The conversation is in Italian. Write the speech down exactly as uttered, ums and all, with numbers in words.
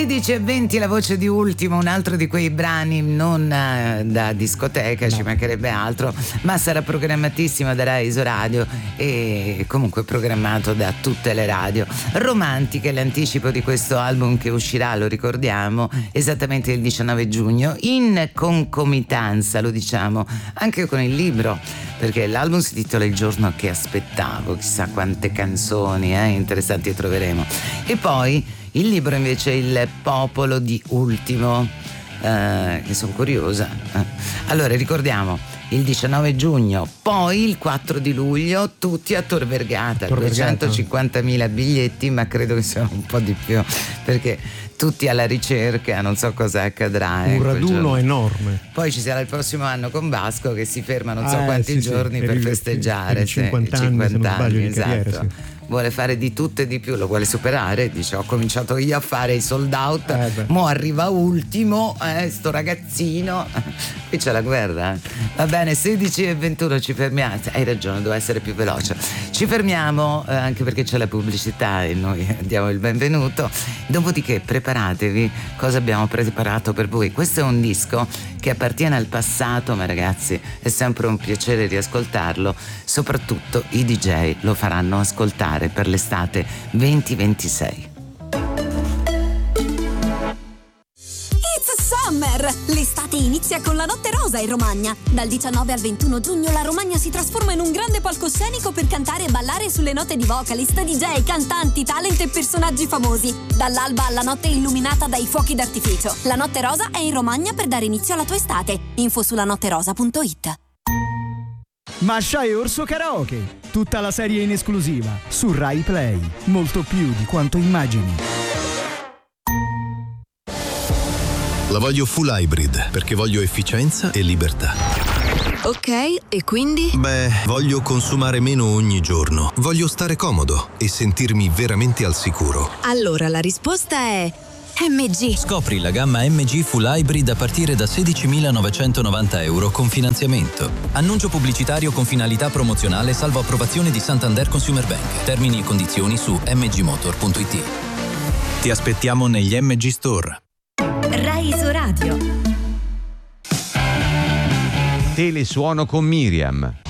sedici e venti, la voce di Ultimo, un altro di quei brani non eh, da discoteca, no, ci mancherebbe altro, ma sarà programmatissimo da Rai Isoradio e comunque programmato da tutte le radio. Romantiche, l'anticipo di questo album che uscirà, lo ricordiamo, esattamente il diciannove giugno, in concomitanza, lo diciamo, anche con il libro, perché l'album si titola Il giorno che aspettavo, chissà quante canzoni eh, interessanti troveremo. E poi il libro invece Il popolo di Ultimo, eh, che sono curiosa. Allora ricordiamo, il diciannove giugno, poi il quattro di luglio, tutti a Tor Vergata, Tor Vergata. duecentocinquantamila biglietti, ma credo che siano un po' di più, perché tutti alla ricerca, non so cosa accadrà. Un eh, raduno enorme. Poi ci sarà il prossimo anno con Vasco che si ferma non so ah, quanti sì, giorni sì, per per festeggiare per i cinquanta anni, cinquanta se non sbaglio, anni, di esatto. carriera, sì. Vuole fare di tutto e di più, lo vuole superare, dice ho cominciato io a fare i sold out, eh mo arriva Ultimo, eh, sto ragazzino, qui c'è la guerra, eh. Va bene, sedici e ventuno ci fermiamo, hai ragione, devo essere più veloce, ci fermiamo eh, anche perché c'è la pubblicità e noi diamo il benvenuto, dopodiché preparatevi, cosa abbiamo preparato per voi. Questo è un disco che appartiene al passato, ma ragazzi è sempre un piacere riascoltarlo, soprattutto i D J lo faranno ascoltare per l'estate venti ventisei. Summer! L'estate inizia con la Notte Rosa in Romagna. Dal diciannove al ventuno giugno la Romagna si trasforma in un grande palcoscenico per cantare e ballare sulle note di vocalist, D J, cantanti, talent e personaggi famosi. Dall'alba alla notte illuminata dai fuochi d'artificio. La Notte Rosa è in Romagna per dare inizio alla tua estate. Info sulla notterosa punto it. Masha e Orso Karaoke, tutta la serie in esclusiva su Rai Play, molto più di quanto immagini. La voglio full hybrid perché voglio efficienza e libertà. Ok, e quindi? Beh, voglio consumare meno ogni giorno. Voglio stare comodo e sentirmi veramente al sicuro. Allora la risposta è M G. Scopri la gamma M G Full Hybrid a partire da sedicimilanovecentovananta euro con finanziamento. Annuncio pubblicitario con finalità promozionale salvo approvazione di Santander Consumer Bank. Termini e condizioni su m g motor punto i t. Ti aspettiamo negli M G Store. Rai Isoradio. Telesuono con Miriam.